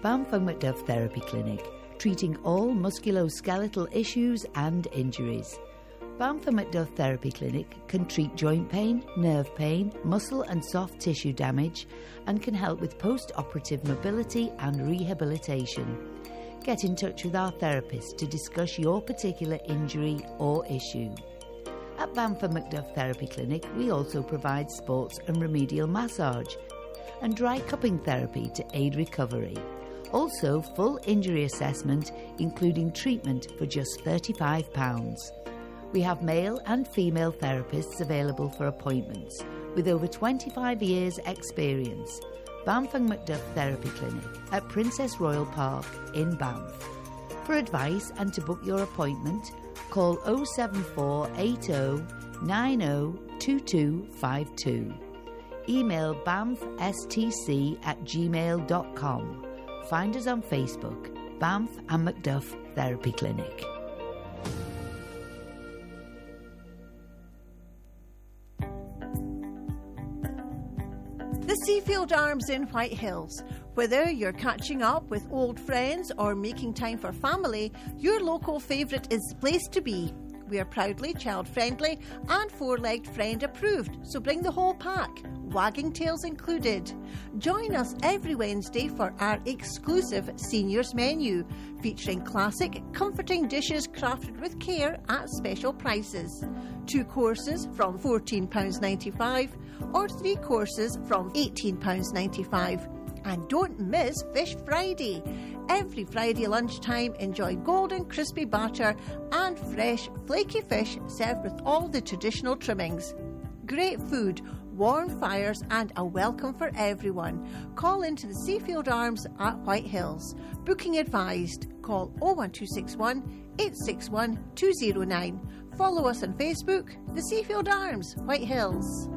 Bamford Macduff Therapy Clinic, treating all musculoskeletal issues and injuries. Bamford Macduff Therapy Clinic can treat joint pain, nerve pain, muscle and soft tissue damage, and can help with post-operative mobility and rehabilitation. Get in touch with our therapist to discuss your particular injury or issue. At Bamford Macduff Therapy Clinic, we also provide sports and remedial massage and dry cupping therapy to aid recovery. Also, full injury assessment, including treatment for just £35. We have male and female therapists available for appointments with over 25 years' experience. Bamford Macduff Therapy Clinic at Princess Royal Park in Banff. For advice and to book your appointment, call 07480 902252. Email banffstc@gmail.com. Find us on Facebook, Banff and Macduff Therapy Clinic. The Seafield Arms in White Hills. Whether you're catching up with old friends or making time for family, your local favourite is the place to be. We are proudly child-friendly and four-legged friend approved, so bring the whole pack, wagging tails included. Join us every Wednesday for our exclusive seniors menu, featuring classic, comforting dishes crafted with care at special prices. 2 courses from £14.95 or 3 courses from £18.95. And don't miss Fish Friday. Every Friday lunchtime, enjoy golden crispy batter and fresh flaky fish served with all the traditional trimmings. Great food, warm fires and a welcome for everyone. Call into the Seafield Arms at White Hills. Booking advised. Call 01261 861 209. Follow us on Facebook, the Seafield Arms, White Hills.